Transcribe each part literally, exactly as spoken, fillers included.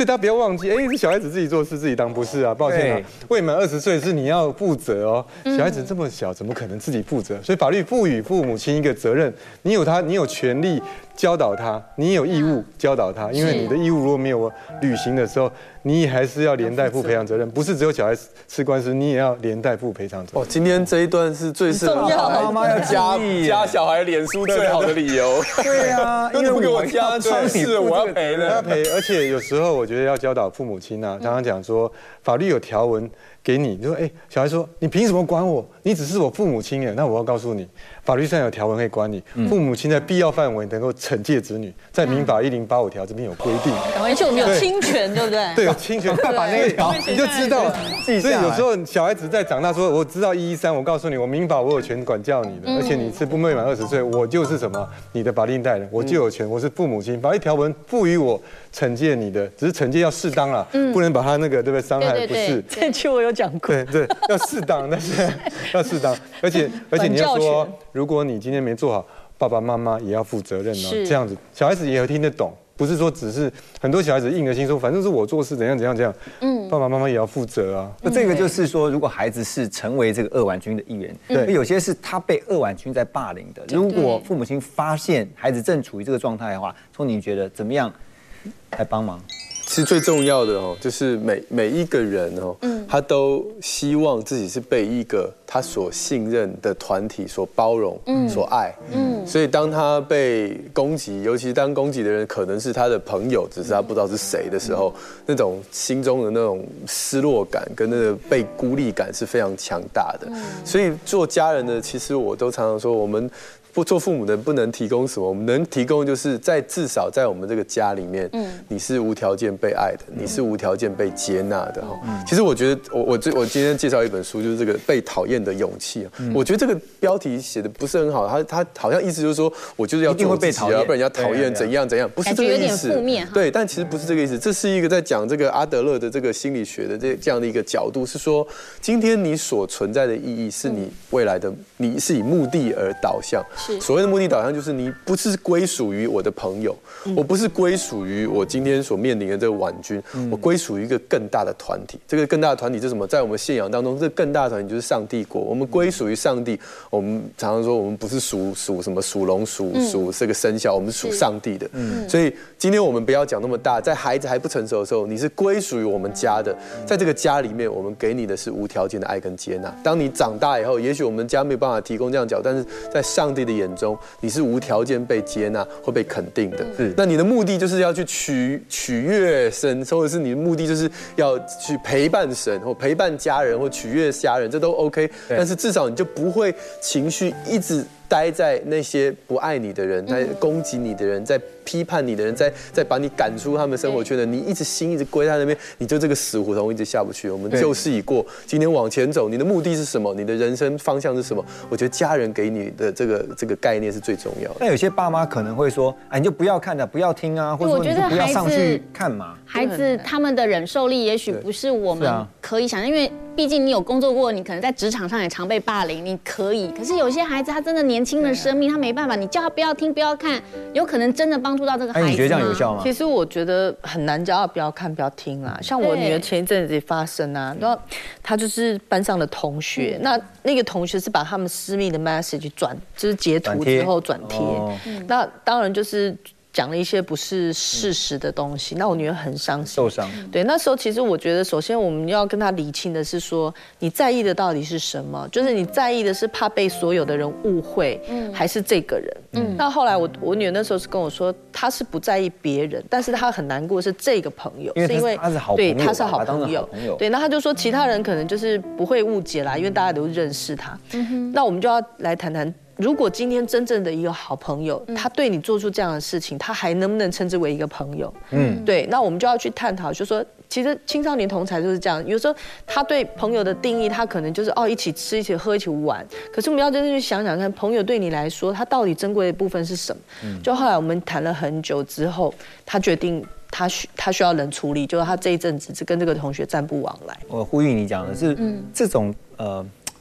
所以大家不要忘记，哎，是小孩子自己做事自己当，不是啊，抱歉啊，未满二十岁是你要负责哦。小孩子这么小，怎么可能自己负责？所以法律赋予父母亲一个责任，你有他，你有权利教导他，你有义务教导他，因为你的义务如果没有履行的时候，你还是要连带负赔偿责任，不是只有小孩吃官司，你也要连带负赔偿责任。 哦，今天这一段是最适合妈妈要加加小孩脸书最好的理由。 对啊，因为不给我加装饰，我要赔了， 要赔。而且有时候我觉得要教导父母亲啊，常常讲说法律有条文给你，你说哎，小孩说你凭什么管我？你只是我父母亲哎，那我要告诉你，法律上有条文可以管你，父母亲在必要范围能够惩戒子女，在民法一零八五条这边有规定， 而且我们有侵权，对不对？ 对，有侵权，快把那个条你就知道了。所以有时候小孩子在长大说，我知道一一三，我告诉你，我民法我有权管教你的，而且你是不未满二十岁，我就是什么你的法定代理人，我就有权，我是父母亲，法律条文赋予我惩戒你的，只是惩戒要适当啦，不能把他那个对不对伤害不是。 这句我有讲过。 对对，要适当，但是要适当，而且而且你要说，如果你今天没做好，爸爸妈妈也要负责任哦。这样子，小孩子也听得懂，不是说只是很多小孩子硬着心说，反正是我做事怎样怎样怎样。嗯，爸爸妈妈也要负责啊。 那这个就是说，如果孩子是成为这个二婉君的一员，对，有些是他被二婉君在霸凌的。如果父母亲发现孩子正处于这个状态的话，从你觉得怎么样来帮忙？ 其实最重要的哦，就是每每一个人哦，嗯，他都希望自己是被一个他所信任的团体所包容、嗯、所爱，嗯，所以当他被攻击，尤其是当攻击的人可能是他的朋友，只是他不知道是谁的时候，那种心中的那种失落感跟那个被孤立感是非常强大的。所以做家人的，其实我都常常说，我们不做父母的不能提供什么，我们能提供就是在至少在我们这个家里面，嗯，你是无条件被爱的，你是无条件被接纳的哈。嗯、其实我觉得我我我今天介绍一本书，就是这个被讨厌的勇气啊。嗯、我觉得这个标题写的不是很好，他他好像意思就是说我就是要做自己，要不然人家讨厌怎样怎样，不是这个意思。对，但其实不是这个意思，这是一个在讲这个阿德勒的这个心理学的这这样的一个角度，是说今天你所存在的意义是你未来的，你是以目的而导向。所谓的目的导向就是你不是归属于我的朋友，嗯、我不是归属于我今天所面临的这个婉君，嗯、我归属于一个更大的团体。这个更大的团体是什么？在我们信仰当中，这个更大的团体就是上帝国。我们归属于上帝。我们常常说，我们不是属属什么属龙、属属这个生肖，我们是属上帝的。嗯、所以今天我们不要讲那么大，在孩子还不成熟的时候，你是归属于我们家的。在这个家里面，我们给你的是无条件的爱跟接纳。当你长大以后，也许我们家没有办法提供这样角，但是在上帝的眼中，你是无条件被接纳或被肯定的。是，那你的目的就是要去取取悦神，或者是你的目的就是要去陪伴神，或陪伴家人，或取悦家人，这都 OK。但是至少你就不会情绪一直待在那些不爱你的人，在攻击你的人，在批判你的人，在在把你赶出他们生活圈的，你一直心一直归在那边，你就这个死胡同一直下不去。我们旧事已过，今天往前走，你的目的是什么？你的人生方向是什么？我觉得家人给你的这个这个概念是最重要的。 那有些爸妈可能会说，哎，你就不要看了，不要听啊，或者说你就不要上去看嘛。 孩子他们的忍受力也许不是我们可以想象，因为毕竟你有工作过，你可能在职场上也常被霸凌，你可以。可是有些孩子他真的年轻的生命，他没办法，你叫他不要听不要看，有可能真的帮助到这个孩子吗？ 你觉得这样有效吗？ 其实我觉得很难叫他不要看不要听啦。像我女儿前一阵子也发生啊，然后她就是班上的同学，那那个同学是把他们私密的 message 转，就是截图之后转贴，那当然就是讲了一些不是事实的东西，那我女儿很伤心， 受伤。 对，那时候其实我觉得，首先我们要跟她理清的是说，你在意的到底是什么？就是你在意的是怕被所有的人误会，嗯，还是这个人？嗯。那后来我我女儿那时候是跟我说，她是不在意别人，但是她很难过是这个朋友， 是因为她是好朋友， 对，她是好朋友，对。那她就说其他人可能就是不会误解啦，因为大家都认识她。嗯哼。那我们就要来谈谈。如果今天真正的一个好朋友，他对你做出这样的事情，他还能不能称之为一个朋友？嗯，对，那我们就要去探讨，就说其实青少年同侪就是这样，有时候他对朋友的定义，他可能就是哦一起吃、一起喝、一起玩。可是我们要真正去想想看，朋友对你来说，他到底珍贵的部分是什么？嗯，就后来我们谈了很久之后，他决定他需他需要人处理，就是他这一阵子是跟这个同学暂不往来。 我呼吁你讲的是，嗯，这种呃。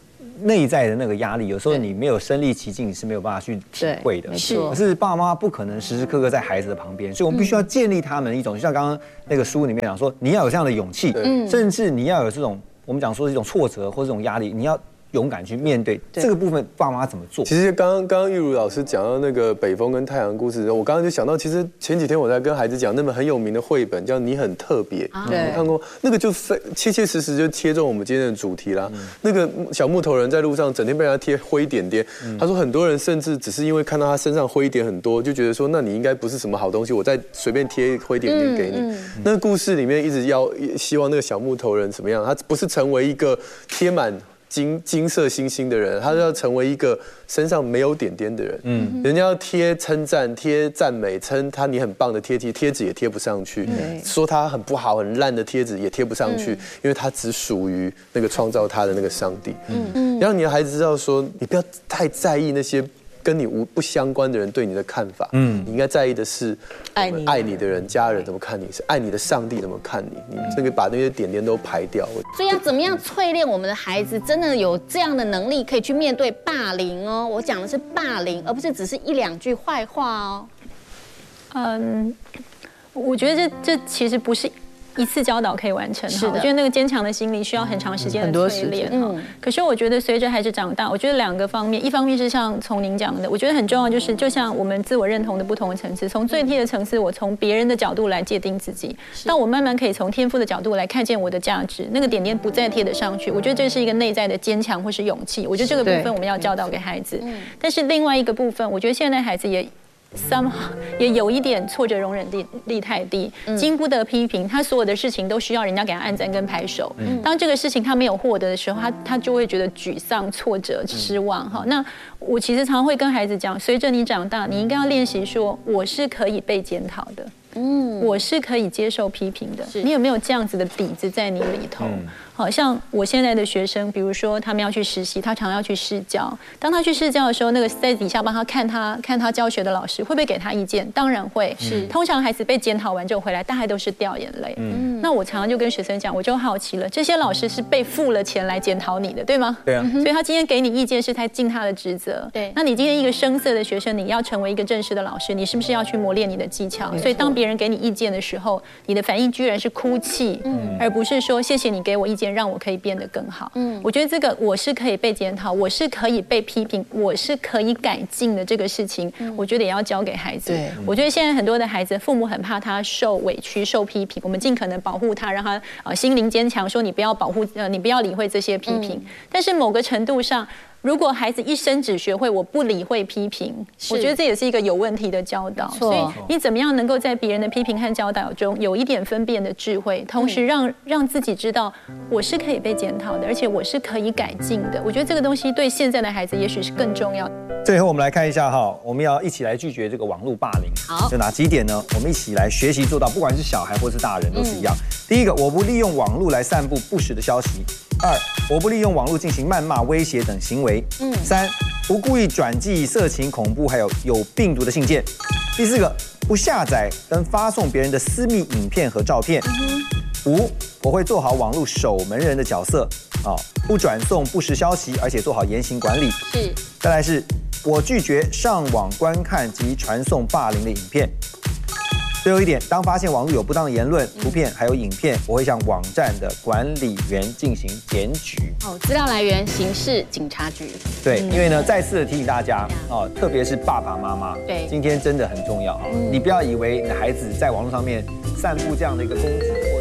内在的那个压力，有时候你没有身历其境，你是没有办法去体会的。 没错。 可是爸爸妈妈不可能时时刻刻在孩子的旁边，所以我们必须要建立他们一种，就像刚刚那个书里面讲说，你要有这样的勇气，甚至你要有这种我们讲说一种挫折或这种压力，你要勇敢去面对这个部分，爸妈怎么做？ 其实刚刚刚刚玉如老师讲到那个北风跟太阳故事，我刚刚就想到，其实前几天我在跟孩子讲那本很有名的绘本，叫《你很特别》，你看过？那个就非切切实实就切中我们今天的主题啦。那个小木头人在路上整天被他贴灰点点，他说很多人甚至只是因为看到他身上灰点很多，就觉得说，那你应该不是什么好东西，我再随便贴灰点点给你。那个故事里面一直要希望那个小木头人怎么样？他不是成为一个贴满金金色星星的人，他就要成为一个身上没有点点的人。嗯，人家要贴称赞、贴赞美、称他你很棒的贴贴贴纸也贴不上去，说他很不好、很烂的贴纸也贴不上去，因为他只属于那个创造他的那个上帝。嗯嗯，让你的孩子知道说，你不要太在意那些跟你无不相关的人对你的看法。嗯，你应该在意的是爱你爱你的人、家人怎么看你，是爱你的上帝怎么看你。你这个把那些点点都排掉。 所以要怎么样淬炼我们的孩子，真的有这样的能力，可以去面对霸凌哦。我讲的是霸凌，而不是只是一两句坏话哦。 嗯，我觉得这这其实不是一次教导可以完成哈，我觉得那个坚强的心理需要很长时间的淬炼哈。可是我觉得随着孩子长大，我觉得两个方面，一方面是像从您讲的，我觉得很重要就是，就像我们自我认同的不同的层次，从最低的层次，我从别人的角度来界定自己，当我慢慢可以从天赋的角度来看见我的价值，那个点点不再贴得上去，我觉得这是一个内在的坚强或是勇气。我觉得这个部分我们要教导给孩子。但是另外一个部分，我觉得现在孩子也。somehow 也有一点挫折容忍力力太低，经不得批评，他所有的事情都需要人家给他按赞跟拍手。当这个事情他没有获得的时候，他他就会觉得沮丧、挫折、失望。哈，那我其实常常会跟孩子讲，随着你长大，你应该要练习说，我是可以被检讨的。嗯，我是可以接受批评的。你有没有这样子的底子在你里头？好像我现在的学生，比如说他们要去实习，他常要去试教。当他去试教的时候，那个在底下帮他看他看他教学的老师会不会给他意见？当然会。是，通常孩子被检讨完之后回来，大概都是掉眼泪。嗯，那我常常就跟学生讲，我就好奇了，这些老师是被付了钱来检讨你的，对吗？ 对啊。 所以他今天给你意见是他尽他的职责。对。那你今天一个生涩的学生，你要成为一个正式的老师，你是不是要去磨练你的技巧？所以当别人给你意见的时候，你的反应居然是哭泣，嗯，而不是说谢谢你给我意见，让我可以变得更好。嗯，我觉得这个我是可以被检讨，我是可以被批评，我是可以改进的这个事情，我觉得也要教给孩子。对，我觉得现在很多的孩子，父母很怕他受委屈、受批评，我们尽可能保护他，让他呃心灵坚强，说你不要保护呃你不要理会这些批评。嗯，但是某个程度上，如果孩子一生只学会我不理会批评，我觉得这也是一个有问题的教导。所以你怎么样能够在别人的批评和教导中有一点分辨的智慧，同时让让自己知道我是可以被检讨的，而且我是可以改进的。我觉得这个东西对现在的孩子也许是更重要的。 最后我们来看一下哈，我们要一起来拒绝这个网络霸凌。好，有哪几点呢？我们一起来学习做到，不管是小孩或是大人都是一样。嗯，第一个，我不利用网络来散布不实的消息。二，我不利用网络进行谩骂、威胁等行为。嗯。三，不故意转寄色情、恐怖还有有病毒的信件。第四个，不下载跟发送别人的私密影片和照片。嗯，五，我会做好网络守门人的角色，啊，不转送不实消息，而且做好言行管理。是。再来是，我拒绝上网观看及传送霸凌的影片。最后一点，当发现网络有不当的言论、图片还有影片，我会向网站的管理员进行检举。 哦，资料来源刑事警察局。 对，因为呢，再次的提醒大家哦，特别是爸爸妈妈，对，今天真的很重要啊！你不要以为你的孩子在网络上面散布这样的一个攻击。